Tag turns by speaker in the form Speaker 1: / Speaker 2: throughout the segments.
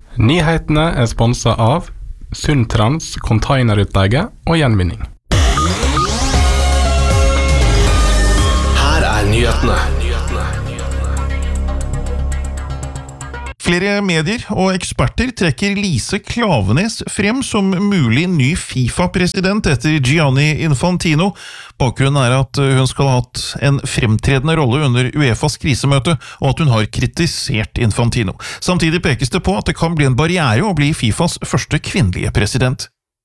Speaker 1: Nyhetene sponset av Sundtrans containerutleie og gjenvinning.
Speaker 2: Her nyhetene.
Speaker 3: Flere medier og eksperter trekker Lise Klaveness frem som mulig ny FIFA-president etter Gianni Infantino. Bakgrunnen at hun skal ha hatt en fremtredende rolle under UEFAs krisemøte, og at hun har kritisert Infantino. Samtidig pekes det på at det kan bli en barriere å bli FIFAs første kvinnelige president.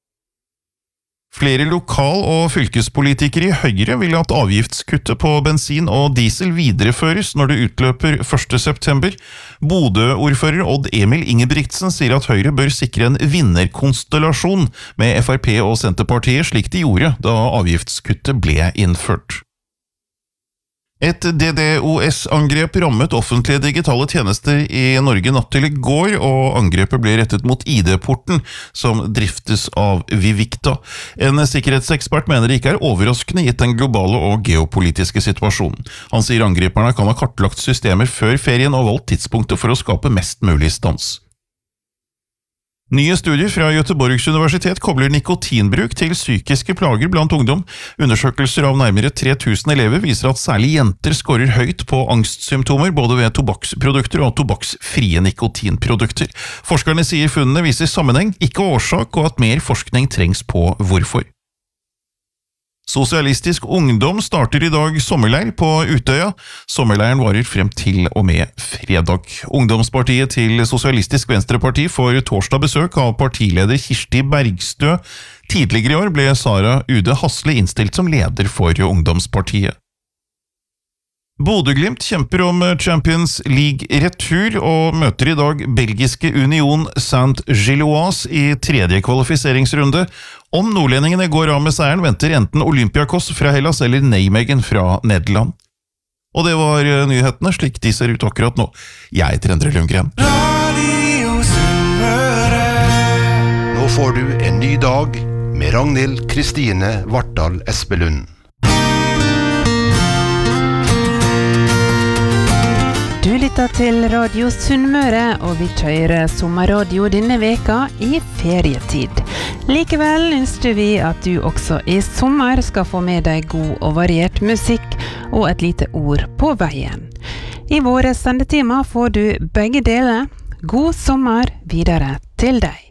Speaker 3: Flere lokal- og fylkespolitikere i Høyre vil at avgiftskuttet på bensin og diesel videreføres når det utløper 1. september. Bodø-ordfører Odd Emil Ingebrigtsen sier at Høyre bør sikre en vinnerkonstellasjon med FrP og Senterpartiet slik de gjorde da avgiftskuttet ble innført. Et DDoS-angrep rammet offentlige digitale tjenester i Norge natt til i går, og angrepet ble rettet mot ID-porten, som driftes av Vivicta. En sikkerhetsekspert mener det ikke overraskende gitt den globale og geopolitiske situasjonen. Han sier angriperne kan ha kartlagt systemer før ferien og valgt tidspunktet for å skape mest mulig stans. Nye studier fra Göteborgs universitet kobler nikotinbruk til psykiske plager blant ungdom. Undersøkelser av nærmere 3000 elever viser at særlig jenter scorer høyt på angstsymptomer både ved tobakksprodukter og tobakksfrie nikotinprodukter. Forskerne sier funnene viser sammenheng, ikke årsak, og at mer forskning trengs på hvorfor. Sosialistisk Ungdom starter i dag sommerleir på Utøya. Sommerleiren varer frem til og med fredag. Ungdomspartiet til Sosialistisk Venstreparti får torsdag besøk av partileder Kirsti Bergstø. Tidligere i år ble Sara Ude Hasle innstilt som leder for Ungdomspartiet. Bodø/Glimt kjemper om Champions League-retur og møter i dag belgiske Union Saint-Gilloise i tredje kvalifiseringsrunde. Om nordlendingene går av med seieren, venter enten Olympiakos fra Hellas eller Nijmegen fra Nederland. Og det var nyhetene slik de ser ut akkurat nå. Jeg heter Endre Lundgren.
Speaker 2: Nå får du en ny dag med Ragnhild Kristine Vartdal Espelund.
Speaker 4: Du lytter til Radio Sunnmøre, og vi kjører sommerradio denne veka i ferietid. Likevel ønsker vi at du også i sommer skal få med deg god og variert musikk og et lite ord på veien. I våre sendetimer får du begge deler. God sommer videre til deg.